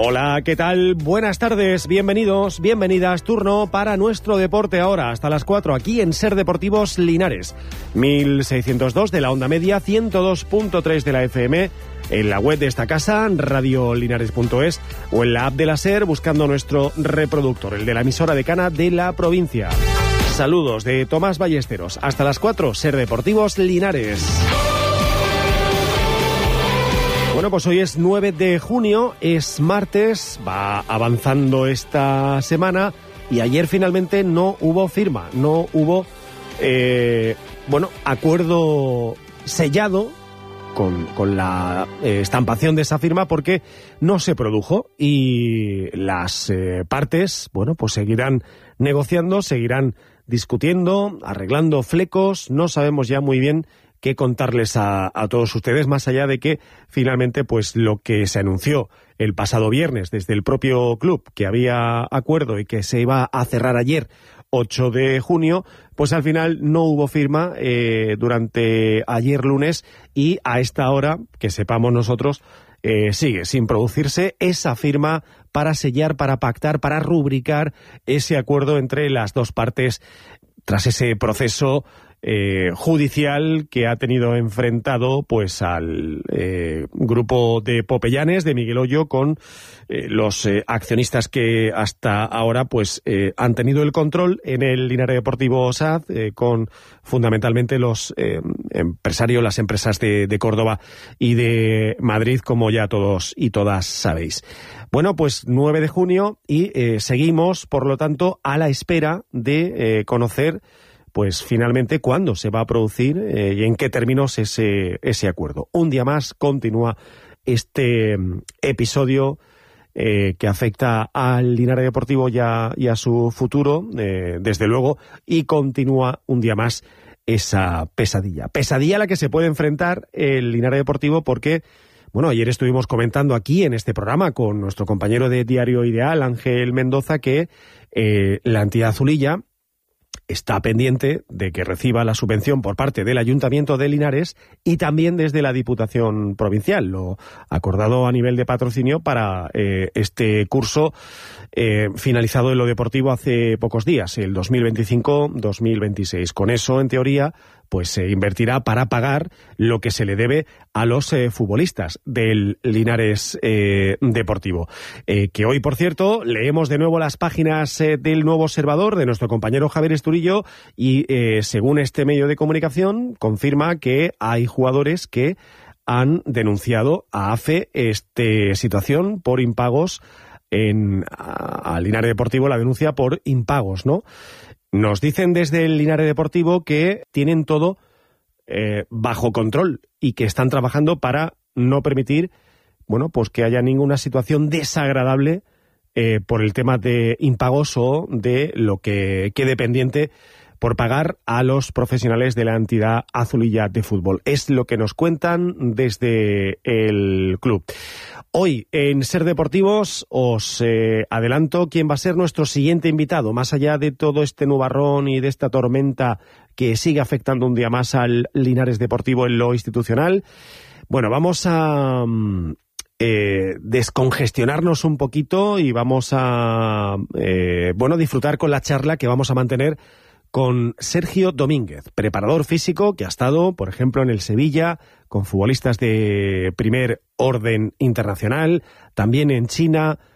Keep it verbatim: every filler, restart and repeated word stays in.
Hola, ¿qué tal? Buenas tardes, bienvenidos, bienvenidas. Turno para nuestro deporte ahora, hasta las cuatro, aquí en Ser Deportivos Linares. mil seiscientos dos de la onda media, ciento dos punto tres de la F M, en la web de esta casa, radiolinares punto es, o en la app de la Ser, buscando nuestro reproductor, el de la emisora decana de la provincia. Saludos de Tomás Ballesteros. Hasta las cuatro, Ser Deportivos Linares. Bueno, pues hoy es nueve de junio, es martes, va avanzando esta semana y ayer finalmente no hubo firma, no hubo, eh, bueno, acuerdo sellado con, con la eh, estampación de esa firma porque no se produjo y las eh, partes, bueno, pues seguirán negociando, seguirán discutiendo, arreglando flecos, no sabemos ya muy bien que contarles a, a todos ustedes, más allá de que finalmente pues lo que se anunció el pasado viernes desde el propio club, que había acuerdo y que se iba a cerrar ayer, ocho de junio, pues al final no hubo firma eh, durante ayer lunes y a esta hora, que sepamos nosotros, eh, sigue sin producirse esa firma para sellar, para pactar, para rubricar ese acuerdo entre las dos partes tras ese proceso Eh, judicial que ha tenido enfrentado pues al eh, grupo de Popellanes, de Miguel Ollo, con eh, los eh, accionistas que hasta ahora pues eh, han tenido el control en el Linares Deportivo S A D, eh, con fundamentalmente los eh, empresarios, las empresas de, de Córdoba y de Madrid, como ya todos y todas sabéis. Bueno, pues nueve de junio y eh, seguimos, por lo tanto, a la espera de eh, conocer pues finalmente cuándo se va a producir eh, y en qué términos ese, ese acuerdo. Un día más continúa este episodio eh, que afecta al Linares Deportivo y a, y a su futuro, eh, desde luego, y continúa un día más esa pesadilla. Pesadilla a la que se puede enfrentar el Linares Deportivo porque, bueno, ayer estuvimos comentando aquí en este programa con nuestro compañero de Diario Ideal, Ángel Mendoza, que eh, la entidad azulilla está pendiente de que reciba la subvención por parte del Ayuntamiento de Linares y también desde la Diputación Provincial, lo acordado a nivel de patrocinio para eh, este curso eh, finalizado en lo deportivo hace pocos días, el dos mil veinticinco dos mil veintiséis. Con eso, en teoría, pues se invertirá para pagar lo que se le debe a los eh, futbolistas del Linares eh, Deportivo. Eh, que hoy, por cierto, leemos de nuevo las páginas eh, del Nuevo Observador de nuestro compañero Javier Esturillo y, eh, según este medio de comunicación, confirma que hay jugadores que han denunciado a AFE esta situación por impagos en a, a Linares Deportivo, la denuncia por impagos, ¿no? Nos dicen desde el Linares Deportivo que tienen todo eh, bajo control y que están trabajando para no permitir, bueno, pues que haya ninguna situación desagradable eh, por el tema de impagos o de lo que quede pendiente por pagar a los profesionales de la entidad azulilla de fútbol. Es lo que nos cuentan desde el club. Hoy, en Ser Deportivos, os eh, adelanto quién va a ser nuestro siguiente invitado, más allá de todo este nubarrón y de esta tormenta que sigue afectando un día más al Linares Deportivo en lo institucional. Bueno, vamos a eh, descongestionarnos un poquito y vamos a eh, bueno, disfrutar con la charla que vamos a mantener con Sergio Domínguez, preparador físico que ha estado, por ejemplo, en el Sevilla, con futbolistas de primer orden internacional, también en China,